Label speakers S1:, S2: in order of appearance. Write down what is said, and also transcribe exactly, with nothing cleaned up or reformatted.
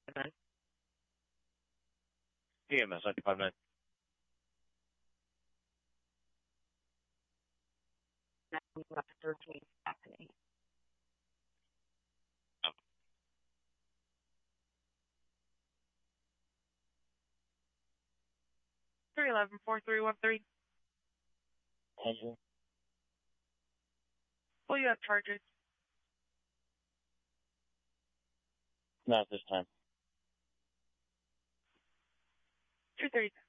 S1: nine.
S2: E M S ninety-five nine.
S1: thirteen Stephanie.
S3: three eleven four three one three.
S2: Hundred.
S3: Well, you have charges.
S2: Not this time.
S3: two thirty.